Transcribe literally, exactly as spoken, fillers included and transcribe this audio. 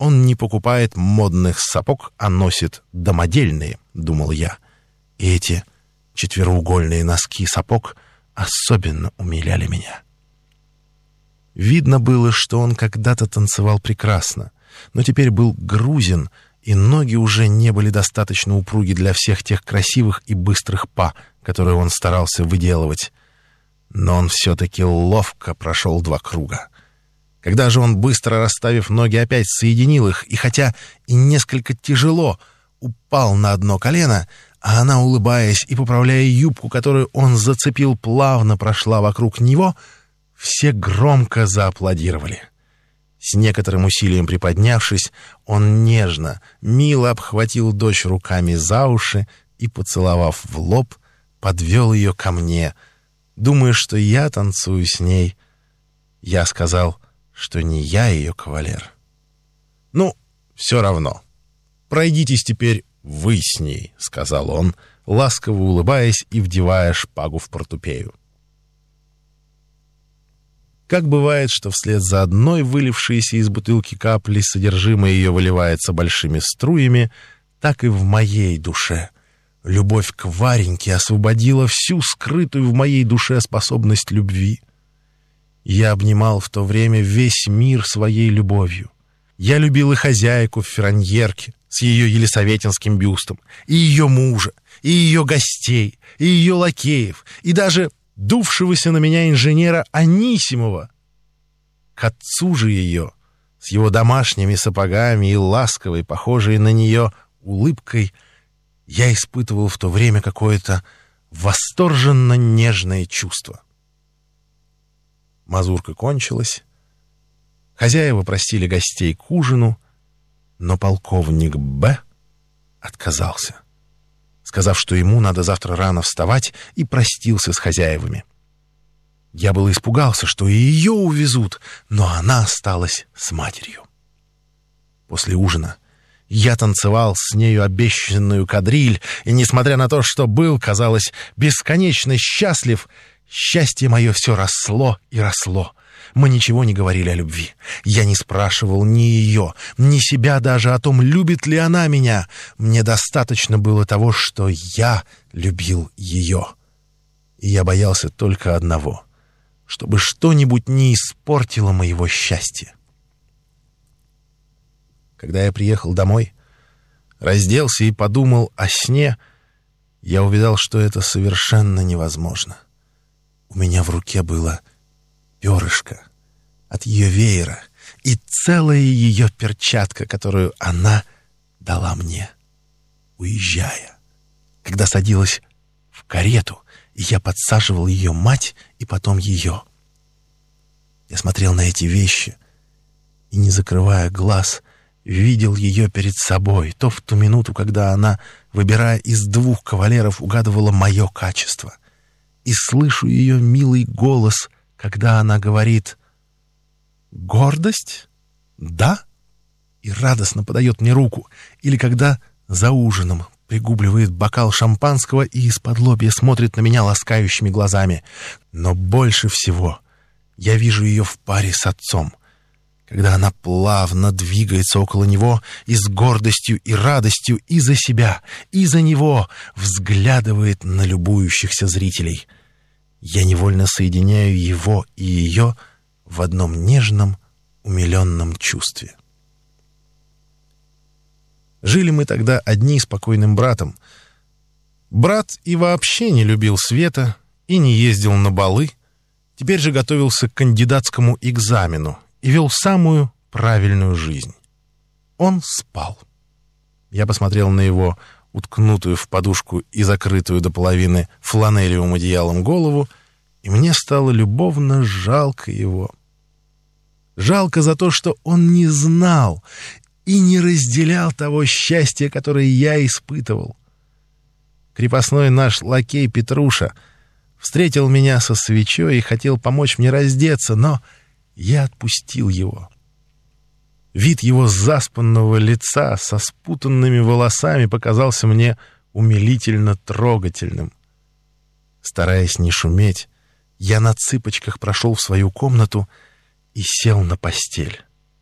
он не покупает модных сапог, а носит домодельные, думал я. И эти четвероугольные носки сапог особенно умиляли меня. Видно было, что он когда-то танцевал прекрасно, но теперь был грузен, и ноги уже не были достаточно упруги для всех тех красивых и быстрых па, которые он старался выделывать. Но он все-таки ловко прошел два круга. Когда же он, быстро расставив ноги, опять соединил их, и хотя и несколько тяжело, упал на одно колено, а она, улыбаясь и поправляя юбку, которую он зацепил, плавно прошла вокруг него, все громко зааплодировали. С некоторым усилием приподнявшись, он нежно, мило обхватил дочь руками за уши и, поцеловав в лоб, подвел ее ко мне, думая, что я танцую с ней. Я сказал, что не я ее кавалер. «Ну, все равно. Пройдитесь теперь вы с ней», — сказал он, ласково улыбаясь и вдевая шпагу в портупею. Как бывает, что вслед за одной вылившейся из бутылки капли содержимое ее выливается большими струями, так и в моей душе любовь к Вареньке освободила всю скрытую в моей душе способность любви. Я обнимал в то время весь мир своей любовью. Я любил и хозяйку в Ферраньерке с ее елисаветинским бюстом, и ее мужа, и ее гостей, и ее лакеев, и даже дувшегося на меня инженера Анисимова. К отцу же ее, с его домашними сапогами и ласковой, похожей на нее, улыбкой, я испытывал в то время какое-то восторженно нежное чувство. Мазурка кончилась. Хозяева простили гостей к ужину, но полковник Б. отказался, сказав, что ему надо завтра рано вставать, и простился с хозяевами. Я было испугался, что и ее увезут, но она осталась с матерью. После ужина я танцевал с нею обещанную кадриль, и, несмотря на то, что был, казалось, бесконечно счастлив, счастье мое все росло и росло. Мы ничего не говорили о любви. Я не спрашивал ни ее, ни себя даже о том, любит ли она меня. Мне достаточно было того, что я любил ее. И я боялся только одного, чтобы что-нибудь не испортило моего счастья. Когда я приехал домой, разделся и подумал о сне, я увидал, что это совершенно невозможно. У меня в руке было перышко от ее веера и целая ее перчатка, которую она дала мне, уезжая, когда садилась в карету, и я подсаживал ее мать и потом ее. Я смотрел на эти вещи и, не закрывая глаз, видел ее перед собой, то в ту минуту, когда она, выбирая из двух кавалеров, угадывала мое качество, и слышу ее милый голос, когда она говорит «Гордость? Да?» и радостно подает мне руку, или когда за ужином пригубливает бокал шампанского и исподлобья смотрит на меня ласкающими глазами. Но больше всего я вижу ее в паре с отцом, когда она плавно двигается около него и с гордостью и радостью и за себя, и за него взглядывает на любующихся зрителей. Я невольно соединяю его и ее в одном нежном, умиленном чувстве. Жили мы тогда одни с покойным братом. Брат и вообще не любил света и не ездил на балы, теперь же готовился к кандидатскому экзамену и вел самую правильную жизнь. Он спал. Я посмотрел на его уткнутую в подушку и закрытую до половины фланелевым одеялом голову, и мне стало любовно жалко его. Жалко за то, что он не знал и не разделял того счастья, которое я испытывал. Крепостной наш лакей Петруша встретил меня со свечой и хотел помочь мне раздеться, но я отпустил его. Вид его заспанного лица со спутанными волосами показался мне умилительно трогательным. Стараясь не шуметь, я на цыпочках прошел в свою комнату и сел на постель.